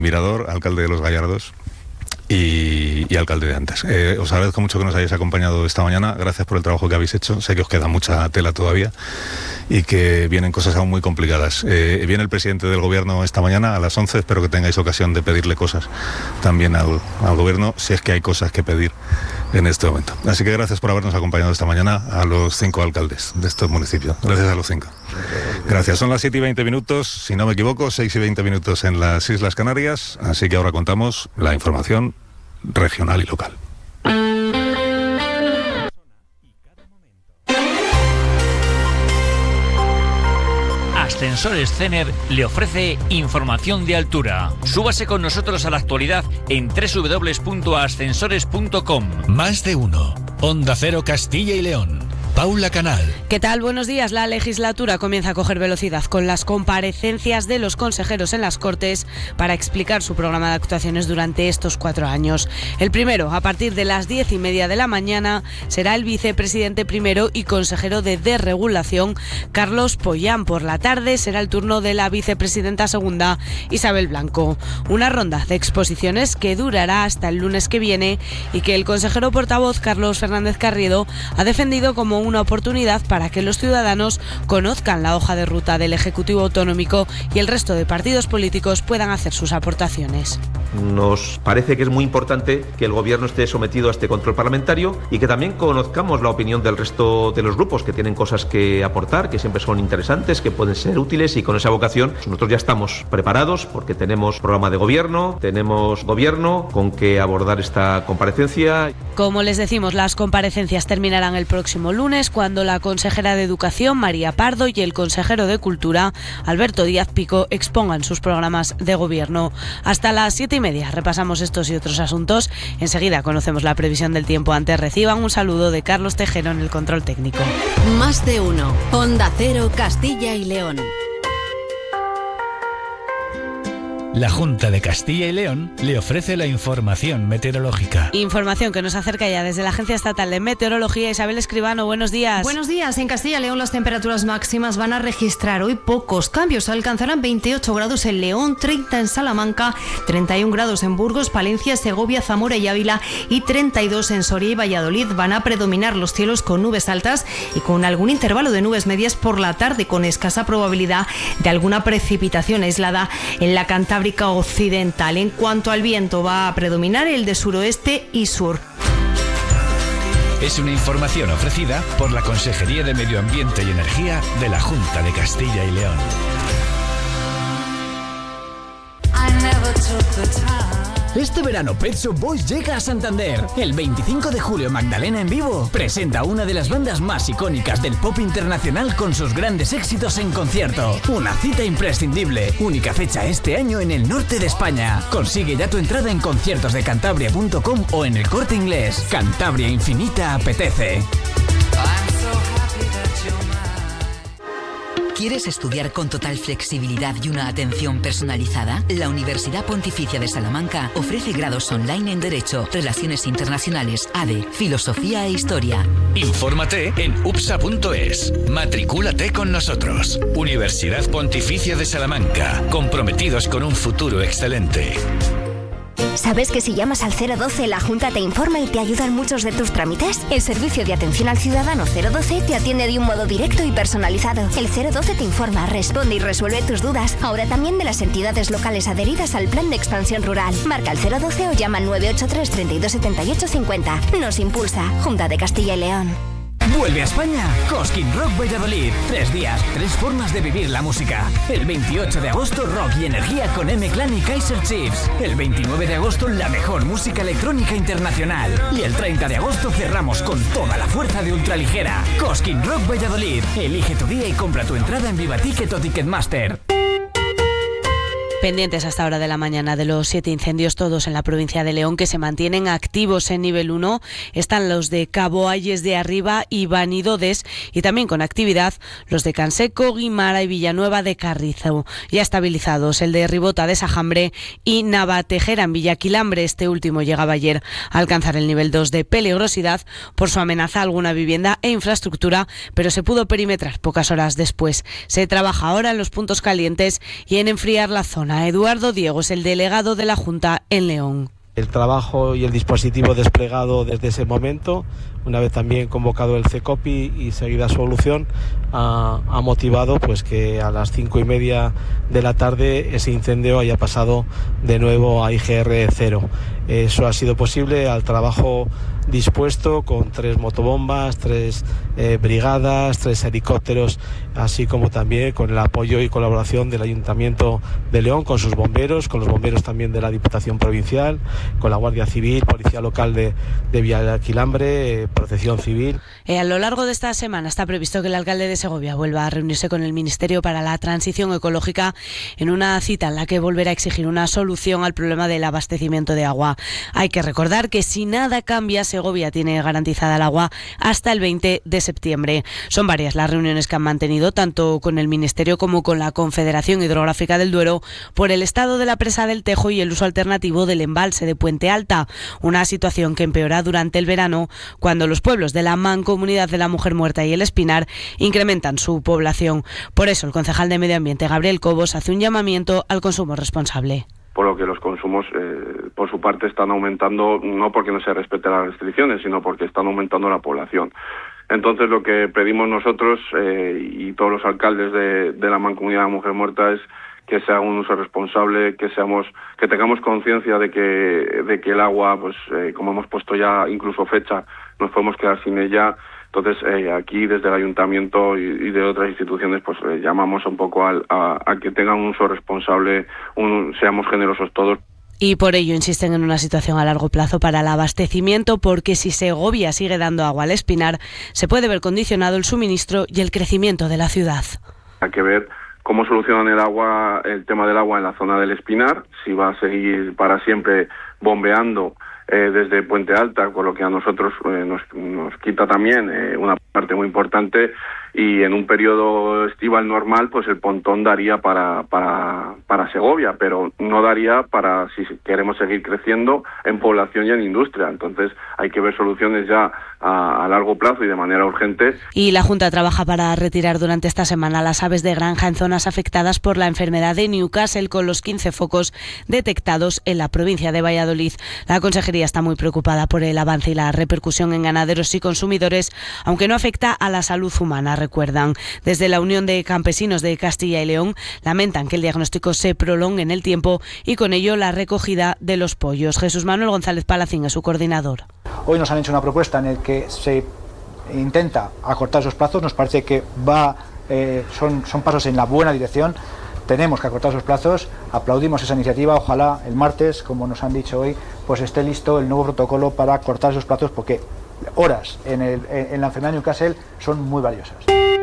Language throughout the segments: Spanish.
Mirador, alcalde de Los Gallardos y alcalde de Antas. Os agradezco mucho que nos hayáis acompañado esta mañana. Gracias por el trabajo que habéis hecho. Sé que os queda mucha tela todavía y que vienen cosas aún muy complicadas. Viene el presidente del gobierno esta mañana a las 11. Espero que tengáis ocasión de pedirle cosas también al gobierno, si es que hay cosas que pedir en este momento. Así que gracias por habernos acompañado esta mañana a los 5 alcaldes de estos municipios. Gracias a los 5. Gracias. Son las 7:20, si no me equivoco, 6:20 en las Islas Canarias. Así que ahora contamos la información regional y local. Ascensores Cener le ofrece información de altura. Súbase con nosotros a la actualidad en www.ascensores.com. Más de uno. Onda Cero Castilla y León. Paula Canal. ¿Qué tal? Buenos días. La legislatura comienza a coger velocidad con las comparecencias de los consejeros en las Cortes para explicar su programa de actuaciones durante estos 4 años. El primero, a partir de las 10:30 de la mañana, será el vicepresidente primero y consejero de Desregulación, Carlos Pollán. Por la tarde será el turno de la vicepresidenta segunda, Isabel Blanco. Una ronda de exposiciones que durará hasta el lunes que viene y que el consejero portavoz, Carlos Fernández Carriedo, ha defendido como una oportunidad para que los ciudadanos conozcan la hoja de ruta del Ejecutivo Autonómico y el resto de partidos políticos puedan hacer sus aportaciones. Nos parece que es muy importante que el Gobierno esté sometido a este control parlamentario y que también conozcamos la opinión del resto de los grupos que tienen cosas que aportar, que siempre son interesantes, que pueden ser útiles, y con esa vocación nosotros ya estamos preparados porque tenemos programa de gobierno, tenemos gobierno con que abordar esta comparecencia. Como les decimos, las comparecencias terminarán el próximo lunes, cuando la consejera de Educación, María Pardo, y el consejero de Cultura, Alberto Díaz Pico, expongan sus programas de gobierno. Hasta las 7:30 repasamos estos y otros asuntos. Enseguida conocemos la previsión del tiempo. Antes reciban un saludo de Carlos Tejero en el control técnico. Más de uno. Onda Cero Castilla y León. La Junta de Castilla y León le ofrece la información meteorológica. Información que nos acerca ya desde la Agencia Estatal de Meteorología. Isabel Escribano, buenos días. Buenos días. En Castilla y León las temperaturas máximas van a registrar hoy pocos cambios. Alcanzarán 28 grados en León, 30 en Salamanca, 31 grados en Burgos, Palencia, Segovia, Zamora y Ávila y 32 en Soria y Valladolid. Van a predominar los cielos con nubes altas y con algún intervalo de nubes medias por la tarde, con escasa probabilidad de alguna precipitación aislada en la Cantábrica occidental. En cuanto al viento, va a predominar el de suroeste y sur. Es una información ofrecida por la Consejería de Medio Ambiente y Energía de la Junta de Castilla y León. Este verano Pet Shop Boys llega a Santander. El 25 de julio Magdalena en vivo presenta una de las bandas más icónicas del pop internacional con sus grandes éxitos en concierto. Una cita imprescindible. Única fecha este año en el norte de España. Consigue ya tu entrada en conciertosdecantabria.com o en El Corte Inglés. Cantabria Infinita apetece. ¿Quieres estudiar con total flexibilidad y una atención personalizada? La Universidad Pontificia de Salamanca ofrece grados online en Derecho, Relaciones Internacionales, ADE, Filosofía e Historia. Infórmate en upsa.es. Matricúlate con nosotros. Universidad Pontificia de Salamanca. Comprometidos con un futuro excelente. ¿Sabes que si llamas al 012 la Junta te informa y te ayuda en muchos de tus trámites? El servicio de atención al ciudadano 012 te atiende de un modo directo y personalizado. El 012 te informa, responde y resuelve tus dudas. Ahora también de las entidades locales adheridas al Plan de Expansión Rural. Marca el 012 o llama al 983 32 78 50. Nos impulsa Junta de Castilla y León. Vuelve a España Cosquín Rock Valladolid. 3 días, 3 formas de vivir la música. El 28 de agosto, rock y energía con M-Clan y Kaiser Chiefs. El 29 de agosto, la mejor música electrónica internacional. Y el 30 de agosto cerramos con toda la fuerza de ultraligera. Cosquín Rock Valladolid. Elige tu día y compra tu entrada en Viva Ticket o Ticketmaster. Pendientes hasta hora de la mañana de los 7 incendios, todos en la provincia de León, que se mantienen activos en nivel 1. Están los de Cabo Ayes de Arriba y Vanidodes, y también con actividad los de Canseco, Guimara y Villanueva de Carrizo. Ya estabilizados el de Ribota de Sajambre y Navatejera en Villaquilambre. Este último llegaba ayer a alcanzar el nivel 2 de peligrosidad por su amenaza a alguna vivienda e infraestructura, pero se pudo perimetrar pocas horas después. Se trabaja ahora en los puntos calientes y en enfriar la zona. zona. Eduardo Diego es el delegado de la Junta en León. El trabajo y el dispositivo desplegado desde ese momento, una vez también convocado el CECOPI y seguida su evolución, ha motivado pues que a las 5:30 de la tarde ese incendio haya pasado de nuevo a IGR 0. Eso ha sido posible al trabajo dispuesto con 3 motobombas, 3 brigadas, 3 helicópteros, así como también con el apoyo y colaboración del Ayuntamiento de León, con sus bomberos, con los bomberos también de la Diputación Provincial, con la Guardia Civil, Policía Local de Villaquilambre, Protección Civil. A lo largo de esta semana está previsto que el alcalde de Segovia vuelva a reunirse con el Ministerio para la Transición Ecológica en una cita en la que volverá a exigir una solución al problema del abastecimiento de agua. Hay que recordar que si nada cambia, Segovia tiene garantizada el agua hasta el 20 de septiembre. Son varias las reuniones que han mantenido tanto con el Ministerio como con la Confederación Hidrográfica del Duero por el estado de la presa del Tejo y el uso alternativo del embalse de Puente Alta, una situación que empeora durante el verano cuando los pueblos de la Mancomunidad de la Mujer Muerta y el Espinar incrementan su población. Por eso el concejal de Medio Ambiente, Gabriel Cobos, hace un llamamiento al consumo responsable. Por lo que los consumos, por su parte, están aumentando, no porque no se respeten las restricciones, sino porque están aumentando la población. Entonces, lo que pedimos nosotros y todos los alcaldes de la Mancomunidad de la Mujer Muerta es que se haga un uso responsable, que tengamos conciencia de que el agua, pues como hemos puesto ya incluso fecha, nos podemos quedar sin ella. Entonces, aquí desde el Ayuntamiento y de otras instituciones, pues llamamos un poco a que tengan un uso responsable, seamos generosos todos. Y por ello insisten en una situación a largo plazo para el abastecimiento, porque si Segovia sigue dando agua al Espinar, se puede ver condicionado el suministro y el crecimiento de la ciudad. Hay que ver cómo solucionan el tema del agua en la zona del Espinar, si va a seguir para siempre bombeando desde Puente Alta, con lo que a nosotros nos quita también una parte muy importante, y en un periodo estival normal pues el pontón daría para Segovia, pero no daría para si queremos seguir creciendo en población y en industria. Entonces hay que ver soluciones ya a largo plazo y de manera urgente. Y la Junta trabaja para retirar durante esta semana las aves de granja en zonas afectadas por la enfermedad de Newcastle, con los 15 focos detectados en la provincia de Valladolid. La Consejería está muy preocupada por el avance y la repercusión en ganaderos y consumidores, aunque no afecta a la salud humana, recuerdan. Desde la Unión de Campesinos de Castilla y León lamentan que el diagnóstico se prolongue en el tiempo y con ello la recogida de los pollos. Jesús Manuel González Palacín es su coordinador. Hoy nos han hecho una propuesta en la que se intenta acortar esos plazos. Nos parece que son pasos en la buena dirección. Tenemos que acortar esos plazos, aplaudimos esa iniciativa. Ojalá el martes, como nos han dicho hoy, pues esté listo el nuevo protocolo para cortar esos plazos, porque horas en la enfermedad de Newcastle son muy valiosas.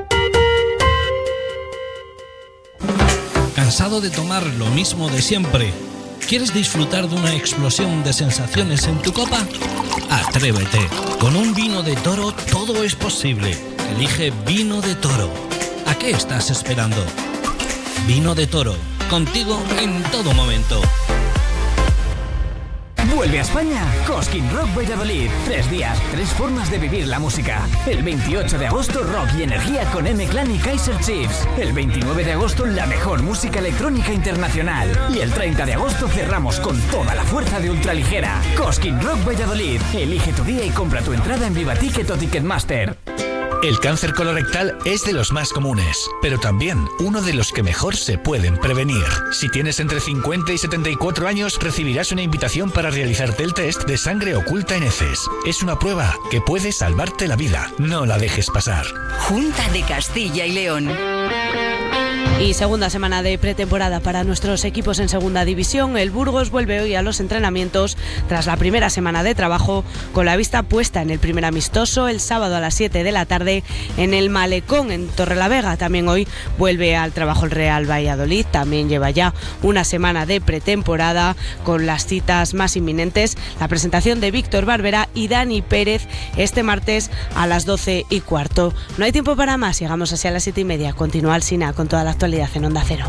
¿Cansado de tomar lo mismo de siempre? ¿Quieres disfrutar de una explosión de sensaciones en tu copa? Atrévete. Con un vino de Toro todo es posible. Elige Vino de Toro. ¿A qué estás esperando? Vino de Toro, contigo en todo momento. Vuelve a España Cosquín Rock Valladolid. 3 días, 3 formas de vivir la música. El 28 de agosto, rock y energía con M-Clan y Kaiser Chiefs. El 29 de agosto, la mejor música electrónica internacional. Y el 30 de agosto cerramos con toda la fuerza de Ultraligera. Cosquín Rock Valladolid. Elige tu día y compra tu entrada en Viva Ticket o Ticketmaster. El cáncer colorectal es de los más comunes, pero también uno de los que mejor se pueden prevenir. Si tienes entre 50 y 74 años, recibirás una invitación para realizarte el test de sangre oculta en heces. Es una prueba que puede salvarte la vida. No la dejes pasar. Junta de Castilla y León. Y segunda semana de pretemporada para nuestros equipos en segunda división. El Burgos vuelve hoy a los entrenamientos tras la primera semana de trabajo, con la vista puesta en el primer amistoso el sábado a las 7 de la tarde en el Malecón, en Torrelavega. También hoy vuelve al trabajo el Real Valladolid. También lleva ya una semana de pretemporada con las citas más inminentes. La presentación de Víctor Barbera y Dani Pérez este martes a las 12:15. No hay tiempo para más. Llegamos hacia las 7:30. Continúa Alsina con toda la actualidad en Onda Cero.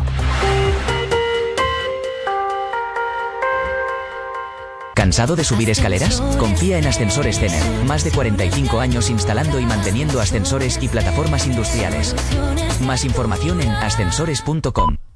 ¿Cansado de subir escaleras? Confía en Ascensores Cener. Más de 45 años instalando y manteniendo ascensores y plataformas industriales. Más información en ascensores.com.